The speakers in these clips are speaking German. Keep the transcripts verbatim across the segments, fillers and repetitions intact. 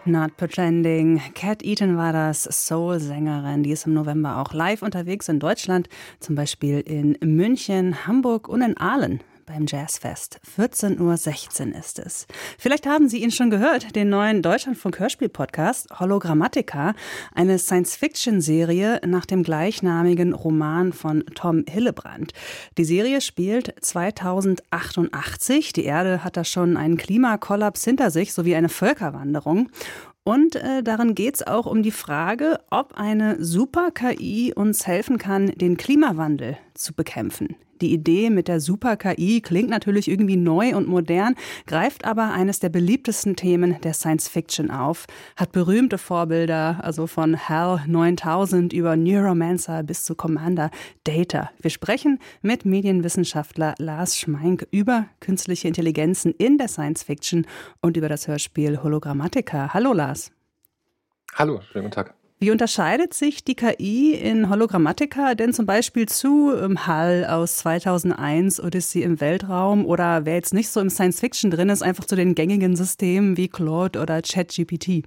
Not Pretending. Cat Eaton war das, Soul-Sängerin. Die ist im November auch live unterwegs in Deutschland, zum Beispiel in München, Hamburg und in Aalen beim Jazzfest. vierzehn Uhr sechzehn ist es. Vielleicht haben Sie ihn schon gehört, den neuen Deutschlandfunk-Hörspiel-Podcast Hologrammatica, eine Science-Fiction-Serie nach dem gleichnamigen Roman von Tom Hillebrand. Die Serie spielt zweitausendachtundachtzig. Die Erde hat da schon einen Klimakollaps hinter sich, sowie eine Völkerwanderung. Und äh, darin geht es auch um die Frage, ob eine Super-K I uns helfen kann, den Klimawandel zu bekämpfen. Die Idee mit der Super-K I klingt natürlich irgendwie neu und modern, greift aber eines der beliebtesten Themen der Science-Fiction auf, hat berühmte Vorbilder, also von HAL neuntausend über Neuromancer bis zu Commander Data. Wir sprechen mit Medienwissenschaftler Lars Schmeink über künstliche Intelligenzen in der Science-Fiction und über das Hörspiel Hologrammatica. Hallo Lars. Hallo, schönen guten Tag. Wie unterscheidet sich die K I in Hologrammatica denn zum Beispiel zu ähm, HAL aus zweitausendeins, Odyssey im Weltraum oder wer jetzt nicht so im Science-Fiction drin ist, einfach zu den gängigen Systemen wie Claude oder ChatGPT?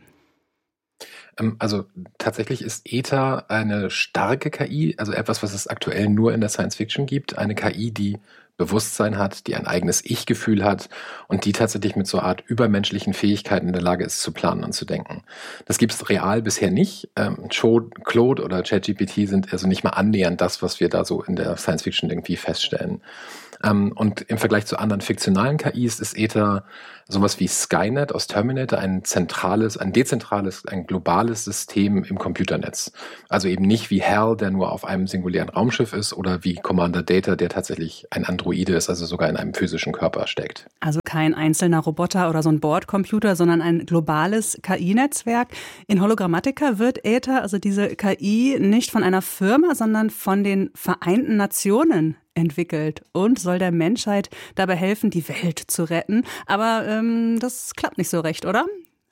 Ähm, also tatsächlich ist Eta eine starke K I, also etwas, was es aktuell nur in der Science-Fiction gibt. Eine K I, die Bewusstsein hat, die ein eigenes Ich-Gefühl hat und die tatsächlich mit so einer Art übermenschlichen Fähigkeiten in der Lage ist, zu planen und zu denken. Das gibt es real bisher nicht. Ähm, Claude oder ChatGPT sind also nicht mal annähernd das, was wir da so in der Science-Fiction irgendwie feststellen. Ähm, und im Vergleich zu anderen fiktionalen K Is ist Eta sowas wie Skynet aus Terminator ein zentrales, ein dezentrales, ein globales System im Computernetz. Also eben nicht wie HAL, der nur auf einem singulären Raumschiff ist, oder wie Commander Data, der tatsächlich ein Androide ist, also sogar in einem physischen Körper steckt. Also kein einzelner Roboter oder so ein Bordcomputer, sondern ein globales K I-Netzwerk. In Hologrammatica wird Eta, also diese K I, nicht von einer Firma, sondern von den Vereinten Nationen entwickelt und soll der Menschheit dabei helfen, die Welt zu retten. Aber ähm, das klappt nicht so recht, oder?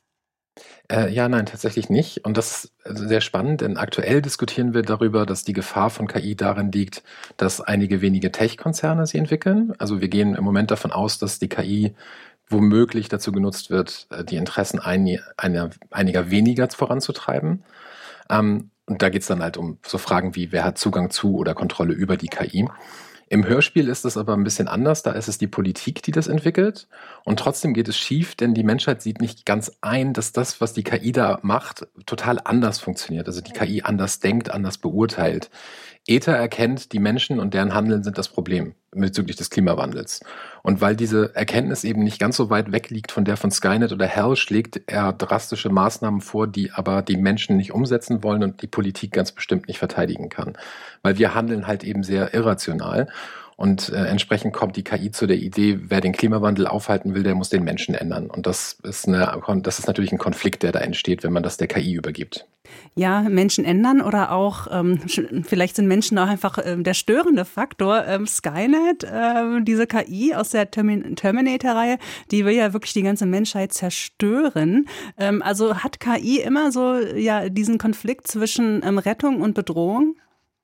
Äh, ja, nein, tatsächlich nicht. Und das ist sehr spannend, denn aktuell diskutieren wir darüber, dass die Gefahr von K I darin liegt, dass einige wenige Tech-Konzerne sie entwickeln. Also wir gehen im Moment davon aus, dass die K I womöglich dazu genutzt wird, die Interessen ein, einer, einiger weniger voranzutreiben. Ähm, und da geht es dann halt um so Fragen wie, wer hat Zugang zu oder Kontrolle über die K I. Im Hörspiel ist es aber ein bisschen anders, da ist es die Politik, die das entwickelt und trotzdem geht es schief, denn die Menschheit sieht nicht ganz ein, dass das, was die K I da macht, total anders funktioniert, also die K I anders denkt, anders beurteilt. Eta erkennt, die Menschen und deren Handeln sind das Problem bezüglich des Klimawandels. Und weil diese Erkenntnis eben nicht ganz so weit weg liegt von der von Skynet oder HAL, schlägt er drastische Maßnahmen vor, die aber die Menschen nicht umsetzen wollen und die Politik ganz bestimmt nicht verteidigen kann. Weil wir handeln halt eben sehr irrational. Und äh, entsprechend kommt die K I zu der Idee, wer den Klimawandel aufhalten will, der muss den Menschen ändern. Und das ist, eine, das ist natürlich ein Konflikt, der da entsteht, wenn man das der K I übergibt. Ja, Menschen ändern oder auch, ähm, vielleicht sind Menschen auch einfach ähm, der störende Faktor. Ähm, Skynet, äh, diese K I aus der Termin- Terminator-Reihe, die will ja wirklich die ganze Menschheit zerstören. Ähm, also hat K I immer so ja diesen Konflikt zwischen ähm, Rettung und Bedrohung?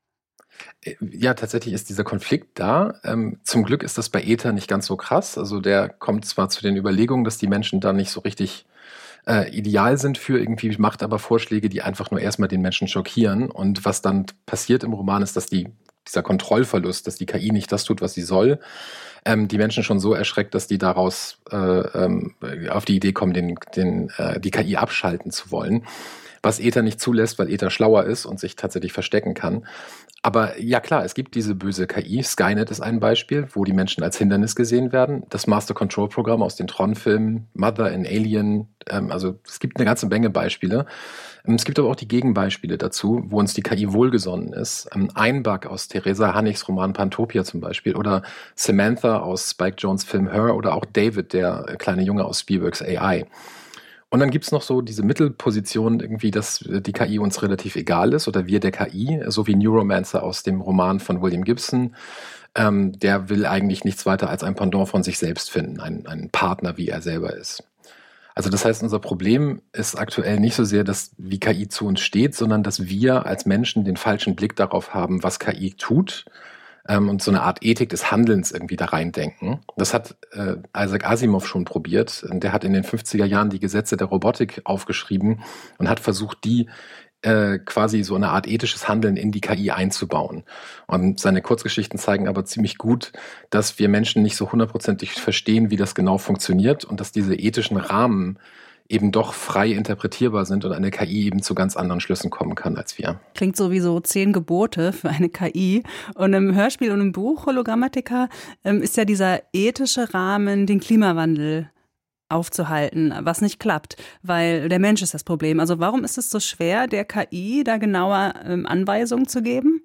Ja, tatsächlich ist dieser Konflikt da. Ähm, zum Glück ist das bei Eta nicht ganz so krass. Also der kommt zwar zu den Überlegungen, dass die Menschen da nicht so richtig äh, ideal sind für irgendwie, macht aber Vorschläge, die einfach nur erstmal den Menschen schockieren. Und was dann passiert im Roman ist, dass die, dieser Kontrollverlust, dass die K I nicht das tut, was sie soll, ähm, die Menschen schon so erschreckt, dass die daraus äh, ähm, auf die Idee kommen, den, den, äh, die K I abschalten zu wollen. Was Eta nicht zulässt, weil Eta schlauer ist und sich tatsächlich verstecken kann. Aber ja klar, es gibt diese böse K I. Skynet ist ein Beispiel, wo die Menschen als Hindernis gesehen werden. Das Master Control Programm aus den Tron-Filmen, Mother in Alien, ähm, also es gibt eine ganze Menge Beispiele. Ähm, es gibt aber auch die Gegenbeispiele dazu, wo uns die K I wohlgesonnen ist. Ähm, Einbug aus Theresa Hannigs Roman Pantopia zum Beispiel oder Samantha aus Spike Jonze Film Her oder auch David, der kleine Junge aus Spielbergs A I. Und dann gibt's noch so diese Mittelposition irgendwie, dass die K I uns relativ egal ist oder wir der K I, so wie Neuromancer aus dem Roman von William Gibson. Ähm, der will eigentlich nichts weiter als ein Pendant von sich selbst finden, einen, einen Partner, wie er selber ist. Also das heißt, unser Problem ist aktuell nicht so sehr, dass wie K I zu uns steht, sondern dass wir als Menschen den falschen Blick darauf haben, was K I tut ähm, und so eine Art Ethik des Handelns irgendwie da reindenken. Das hat äh, Isaac Asimov schon probiert. Der hat in den fünfziger Jahren die Gesetze der Robotik aufgeschrieben und hat versucht, die äh, quasi so eine Art ethisches Handeln in die K I einzubauen. Und seine Kurzgeschichten zeigen aber ziemlich gut, dass wir Menschen nicht so hundertprozentig verstehen, wie das genau funktioniert und dass diese ethischen Rahmen eben doch frei interpretierbar sind und eine K I eben zu ganz anderen Schlüssen kommen kann als wir. Klingt sowieso zehn Gebote für eine K I. Und im Hörspiel und im Buch Hologrammatica ähm, ist ja dieser ethische Rahmen, den Klimawandel aufzuhalten, was nicht klappt, weil der Mensch ist das Problem. Also warum ist es so schwer, der K I da genauer ähm, Anweisungen zu geben?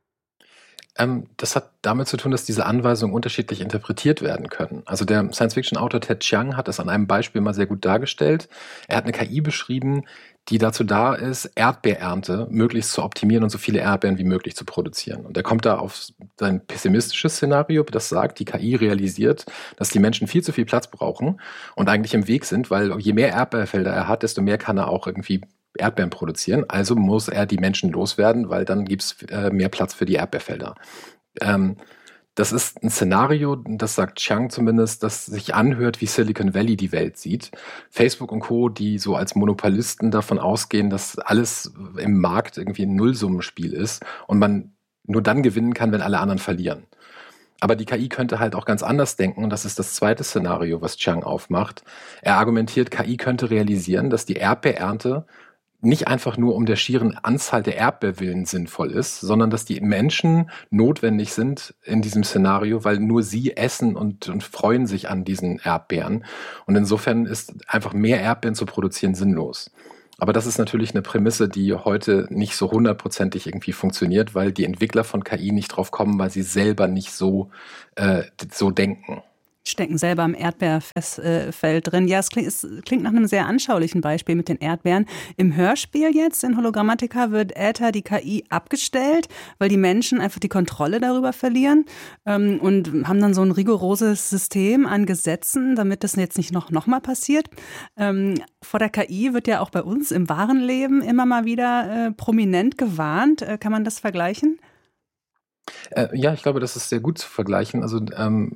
Ähm, das hat damit zu tun, dass diese Anweisungen unterschiedlich interpretiert werden können. Also der Science-Fiction-Autor Ted Chiang hat das an einem Beispiel mal sehr gut dargestellt. Er hat eine K I beschrieben, die dazu da ist, Erdbeerernte möglichst zu optimieren und so viele Erdbeeren wie möglich zu produzieren. Und er kommt da auf sein pessimistisches Szenario, das sagt, die K I realisiert, dass die Menschen viel zu viel Platz brauchen und eigentlich im Weg sind, weil je mehr Erdbeerfelder er hat, desto mehr kann er auch irgendwie Erdbeeren produzieren. Also muss er die Menschen loswerden, weil dann gibt es äh, mehr Platz für die Erdbeerfelder. Ähm, Das ist ein Szenario, das sagt Chiang zumindest, das sich anhört, wie Silicon Valley die Welt sieht. Facebook und Co., die so als Monopolisten davon ausgehen, dass alles im Markt irgendwie ein Nullsummenspiel ist und man nur dann gewinnen kann, wenn alle anderen verlieren. Aber die K I könnte halt auch ganz anders denken und das ist das zweite Szenario, was Chiang aufmacht. Er argumentiert, K I könnte realisieren, dass die Erdbeerernte nicht einfach nur um der schieren Anzahl der Erdbeer willen sinnvoll ist, sondern dass die Menschen notwendig sind in diesem Szenario, weil nur sie essen und, und freuen sich an diesen Erdbeeren. Und insofern ist einfach mehr Erdbeeren zu produzieren sinnlos. Aber das ist natürlich eine Prämisse, die heute nicht so hundertprozentig irgendwie funktioniert, weil die Entwickler von K I nicht drauf kommen, weil sie selber nicht so, äh, so denken. Stecken selber im Erdbeerfeld drin. Ja, es klingt, es klingt nach einem sehr anschaulichen Beispiel mit den Erdbeeren. Im Hörspiel jetzt in Hologrammatica wird Äther die K I abgestellt, weil die Menschen einfach die Kontrolle darüber verlieren ähm, und haben dann so ein rigoroses System an Gesetzen, damit das jetzt nicht noch, noch mal passiert. Ähm, vor der K I wird ja auch bei uns im wahren Leben immer mal wieder äh, prominent gewarnt. Äh, kann man das vergleichen? Äh, ja, ich glaube, das ist sehr gut zu vergleichen. Also ähm,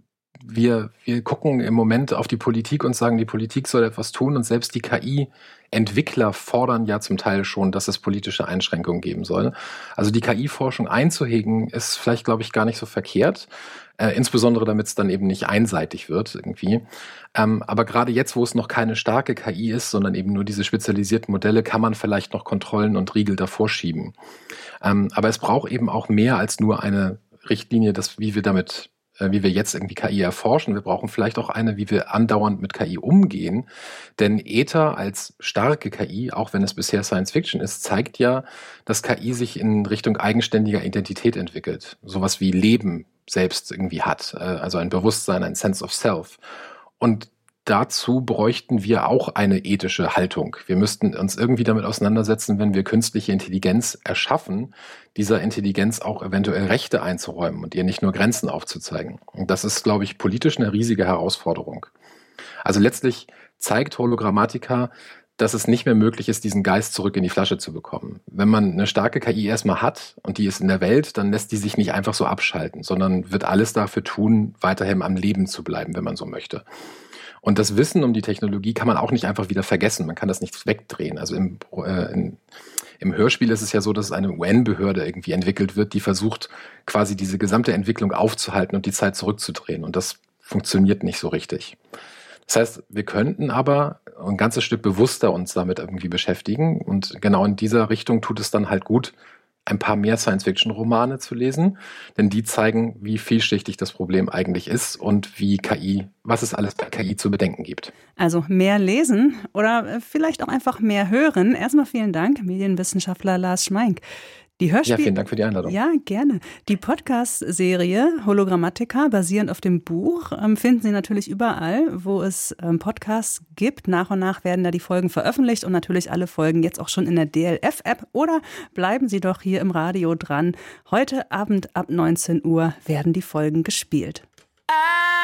Wir, wir gucken im Moment auf die Politik und sagen, die Politik soll etwas tun und selbst die K I-Entwickler fordern ja zum Teil schon, dass es politische Einschränkungen geben soll. Also die K I-Forschung einzuhegen ist vielleicht, glaube ich, gar nicht so verkehrt, äh, insbesondere damit es dann eben nicht einseitig wird irgendwie. Ähm, aber gerade jetzt, wo es noch keine starke K I ist, sondern eben nur diese spezialisierten Modelle, kann man vielleicht noch Kontrollen und Riegel davor schieben. Ähm, aber es braucht eben auch mehr als nur eine Richtlinie, dass, wie wir damit wie wir jetzt irgendwie K I erforschen. Wir brauchen vielleicht auch eine, wie wir andauernd mit K I umgehen. Denn Äther als starke K I, auch wenn es bisher Science Fiction ist, zeigt ja, dass K I sich in Richtung eigenständiger Identität entwickelt. Sowas wie Leben selbst irgendwie hat. Also ein Bewusstsein, ein Sense of Self. Und dazu bräuchten wir auch eine ethische Haltung. Wir müssten uns irgendwie damit auseinandersetzen, wenn wir künstliche Intelligenz erschaffen, dieser Intelligenz auch eventuell Rechte einzuräumen und ihr nicht nur Grenzen aufzuzeigen. Und das ist, glaube ich, politisch eine riesige Herausforderung. Also letztlich zeigt Hologrammatica, dass es nicht mehr möglich ist, diesen Geist zurück in die Flasche zu bekommen. Wenn man eine starke K I erstmal hat und die ist in der Welt, dann lässt die sich nicht einfach so abschalten, sondern wird alles dafür tun, weiterhin am Leben zu bleiben, wenn man so möchte. Und das Wissen um die Technologie kann man auch nicht einfach wieder vergessen. Man kann das nicht wegdrehen. Also im, äh, in, im Hörspiel ist es ja so, dass eine U N-Behörde irgendwie entwickelt wird, die versucht, quasi diese gesamte Entwicklung aufzuhalten und die Zeit zurückzudrehen. Und das funktioniert nicht so richtig. Das heißt, wir könnten aber ein ganzes Stück bewusster uns damit irgendwie beschäftigen. Und genau in dieser Richtung tut es dann halt gut, ein paar mehr Science-Fiction-Romane zu lesen, denn die zeigen, wie vielschichtig das Problem eigentlich ist und wie K I, was es alles bei K I zu bedenken gibt. Also mehr lesen oder vielleicht auch einfach mehr hören. Erstmal vielen Dank, Medienwissenschaftler Lars Schmeink. Die Hörspiel- ja, vielen Dank für die Einladung. Ja, gerne. Die Podcast-Serie Hologrammatica, basierend auf dem Buch, finden Sie natürlich überall, wo es Podcasts gibt. Nach und nach werden da die Folgen veröffentlicht und natürlich alle Folgen jetzt auch schon in der D L F-App. Oder bleiben Sie doch hier im Radio dran. Heute Abend ab neunzehn Uhr werden die Folgen gespielt.